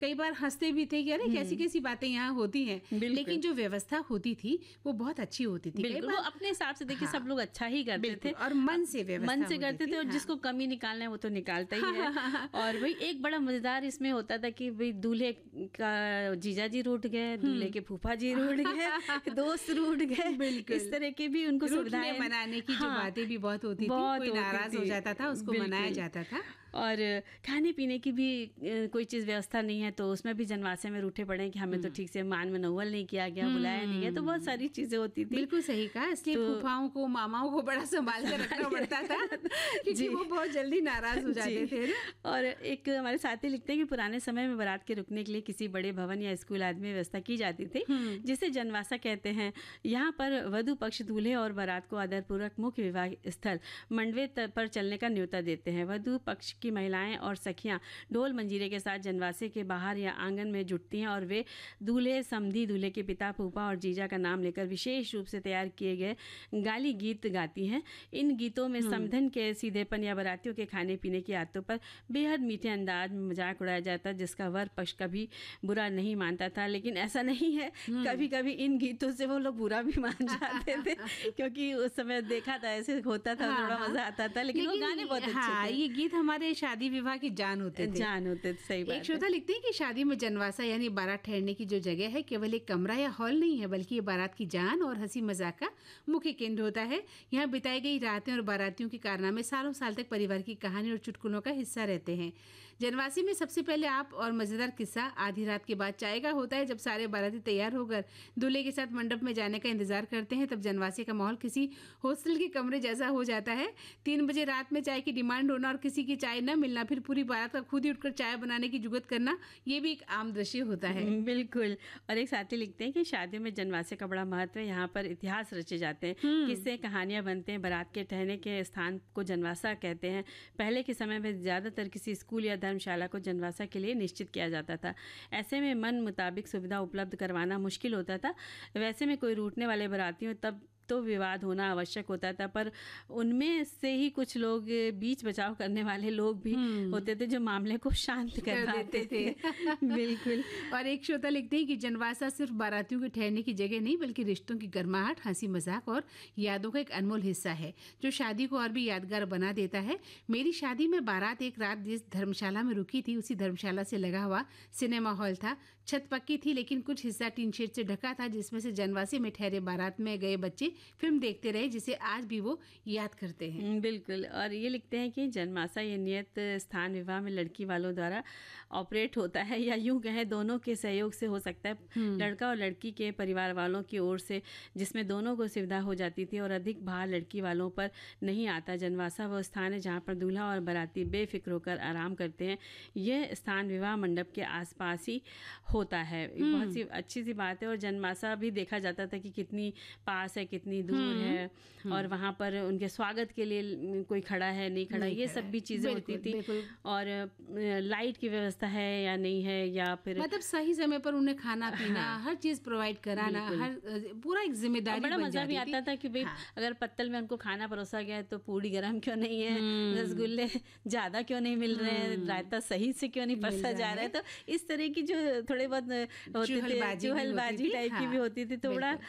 कई बार हंसते भी थे कि अरे कैसी कैसी बातें यहाँ होती हैं, लेकिन जो व्यवस्था होती थी वो बहुत अच्छी होती थी। बिल्कुल, वो अपने हिसाब से देखिए सब लोग अच्छा ही करते थे और मन से करते थे, और जिसको कमी निकालना है वो तो निकालता ही है। और भाई एक बड़ा मजेदार इसमें होता था कि भाई दूल्हे का जीजा जी रूठ गए, दूल्हे के फूफा जी रूठ गए, दोस्त रूठ गए, इस तरह की भी उनको सुविधाएं मनाने की जो बातें भी बहुत होती थी, कोई नाराज हो जाता था उसको मनाया जाता था। और खाने पीने की भी कोई चीज़ व्यवस्था नहीं है, तो उसमें भी जनवासे में रूठे पड़े कि हमें तो ठीक से मान मनोवल नहीं किया गया, बुलाया नहीं गया, तो बहुत सारी चीजें होती थी। बिल्कुल सही कहा, इसलिए फूफाओं को मामाओं को बड़ा संभाल कर रखना पड़ता था क्योंकि वो बहुत जल्दी नाराज हो जाते थे। और एक हमारे साथी लिखते हैं कि पुराने समय में बारात के रुकने के लिए किसी बड़े भवन या स्कूल आदि में व्यवस्था की जाती थी, जिसे जनवासा कहते हैं। यहाँ पर वधु पक्ष दूल्हे और बारात को आदरपूर्वक मुख्य विवाह स्थल मंडवे पर चलने का न्योता देते हैं। वधु पक्ष की महिलाएं और सखियां ढोल मंजीरे के साथ जनवासे के बाहर या आंगन में जुटती हैं और वे दूल्हे, समधी, दूल्हे के पिता, फूफा और जीजा का नाम लेकर विशेष रूप से तैयार किए गए गाली गीत गाती हैं। इन गीतों में समधन के सीधेपन या बारातियों के खाने पीने की आदतों पर बेहद मीठे अंदाज में मजाक उड़ाया जाता, जिसका वर पक्ष कभी बुरा नहीं मानता था। लेकिन ऐसा नहीं है, कभी कभी इन गीतों से वो लोग बुरा भी मान जाते थे, क्योंकि उस समय देखा था ऐसे होता था, थोड़ा मजा आता था, लेकिन वो गाने बहुत अच्छे थे। ये गीत हमारे शादी विवाह की जान होते थे। सही बात। एक श्रोता लिखते हैं कि शादी में जनवासा यानी बारात ठहरने की जो जगह है केवल एक कमरा या हॉल नहीं है, बल्कि ये बारात की जान और हंसी मजाक का मुख्य केंद्र होता है। यहाँ बिताई गई रातें और बारातियों के कारनामे सालों साल तक परिवार की कहानी और चुटकुलों का हिस्सा रहते हैं। जनवासी में सबसे पहले आप और मजेदार किस्सा आधी रात के बाद चाय का होता है। जब सारे बाराती तैयार होकर दूल्हे के साथ मंडप में जाने का इंतजार करते हैं, तब जनवासी का माहौल किसी हॉस्टल के कमरे जैसा हो जाता है। 3 बजे रात में चाय की डिमांड होना और किसी की चाय न मिलना, फिर पूरी बारात का खुद ही उठकर चाय बनाने की जुगत करना, ये भी एक आम दृश्य होता है। बिल्कुल। और एक साथी लिखते हैं कि शादियों में जनवासे का बड़ा महत्व है। यहाँ पर इतिहास रचे जाते हैं, किस्से कहानियां बनते हैं। बारात के ठहरने के स्थान को जनवासा कहते हैं। पहले के समय में ज़्यादातर किसी स्कूल या धर्मशाला को जनवासा के लिए निश्चित किया जाता था। ऐसे में मन मुताबिक सुविधा उपलब्ध करवाना मुश्किल होता था। वैसे में कोई रूठने वाले बारातियों तब तो विवाद होना आवश्यक होता था, पर उनमें से ही कुछ लोग बीच बचाव करने वाले लोग भी होते थे जो मामले को शांत कर देते थे। बिल्कुल। और एक श्रोता लिखते हैं कि जनवासा सिर्फ बारातियों के ठहरने की जगह नहीं, बल्कि रिश्तों की गर्माहट, हंसी मजाक और यादों का एक अनमोल हिस्सा है, जो शादी को और भी यादगार बना देता है। मेरी शादी में बारात एक रात जिस धर्मशाला में रुकी थी, उसी धर्मशाला से लगा हुआ सिनेमा हॉल था। छत पक्की थी, लेकिन कुछ हिस्सा टीन शेड से ढका था, जिसमें से जनवासी में ठहरे बारात में गए बच्चे फिल्म देखते रहे, जिसे आज भी वो याद करते हैं। बिल्कुल। और ये लिखते हैं कि जनवासा ये नियत स्थान विवाह में लड़की वालों द्वारा ऑपरेट होता है, या यूं कहें दोनों के सहयोग से हो सकता है। लड़का और लड़की के परिवार वालों की ओर से, जिसमें दोनों को सुविधा हो जाती थी और अधिक भार लड़की वालों पर नहीं आता। जनवासा वो स्थान है जहाँ पर दूल्हा और बाराती बेफिक्र होकर आराम करते हैं। यह स्थान विवाह मंडप के आसपास ही होता है। बहुत सी अच्छी सी बात है। और जनवासा भी देखा जाता था कि कितनी पास है, कितनी दूर है, और वहाँ पर उनके स्वागत के लिए कोई खड़ा है नहीं खड़ा, ये सब भी चीजें होती थी। और लाइट की व्यवस्था है या नहीं है, या फिर मतलब सही समय पर उन्हें खाना पीना, हर चीज प्रोवाइड कराना, हर पूरा एक जिम्मेदारी। बड़ा मजा भी आता था कि भाई अगर पत्तल में उनको खाना परोसा गया है तो पूड़ी गर्म क्यों नहीं है, रसगुल्ले ज्यादा क्यों नहीं मिल रहे हैं, रायता सही से क्यों नहीं परोसा जा रहा है। तो इस तरह की जो थोड़े बहुत होते थे, चूहलबाजी टाइप की भी होती थी, तो बड़ा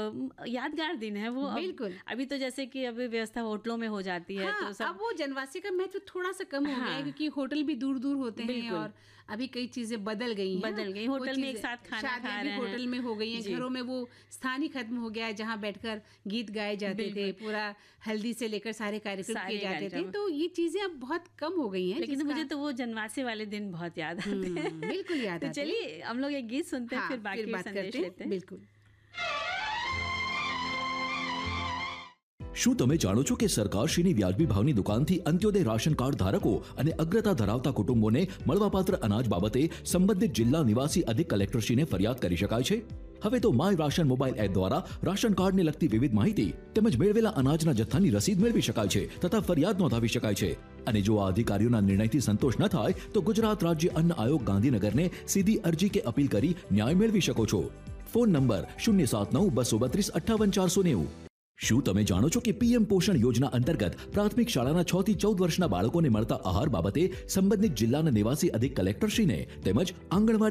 यादगार दिन है वो। बिल्कुल। अभी तो जैसे कि अभी व्यवस्था होटलों में हो जाती है, तो सब अब वो जनवासी का महत्व थोड़ा सा कम हो गया है, क्योंकि होटल भी दूर दूर होते हैं और अभी कई चीजें बदल गई हैं। होटल में एक साथ खाना खा रहे हैं, होटल में हो गई हैं। घरों में वो स्थान ही खत्म हो गया है जहाँ बैठकर गीत गाए जाते थे, पूरा हल्दी से लेकर सारे कार्यक्रम किए जाते थे। तो ये चीजें अब बहुत कम हो गई हैं। लेकिन मुझे तो वो जनवासी वाले दिन बहुत याद आते हैं। बिल्कुल याद आते हैं। चलिए हम लोग एक गीत सुनते हैं, फिर बाकी संदेश लेते हैं। बिल्कुल। શું તમે જાણો છો કે સરકારશ્રીની વ્યાજબી ભાવની દુકાનથી અંત્યોદય રાશન કાર્ડ ધારકો અને અગ્રતા ધરાવતા કુટુંબોને મળવાપાત્ર અનાજ બાબતે સંબંધિત જિલ્લા નિવાસી અધિક કલેક્ટરશ્રીને ફરિયાદ કરી શકાય છે? હવે તો માય રાશન મોબાઈલ એપ દ્વારા રાશન કાર્ડને લગતી વિવિધ માહિતી તેમજ મેળવેલા અનાજના જથ્થાની રસીદ મેળવી શકાય છે તથા ફરિયાદ નોંધાવી શકાય છે। અને જો આ અધિકારીઓના નિર્ણયથી સંતોષ ન થાય તો ગુજરાત રાજ્ય અન્ન આયોગ ગાંધીનગરને સીધી અરજી કે અપીલ કરી ન્યાય મેળવી શકો છો। Phone number 079 232 58 490। શું તમે જાણો છો કે પીએમ પોષણ યોજના અંતર્ગત પ્રાથમિક શાળાના 6 થી 14 વર્ષના બાળકોને મળતા આહાર બાબતે સંબંધિત જિલ્લાના નિવાસી અધિક કલેક્ટરશ્રીને તેમજ આંગણવાડી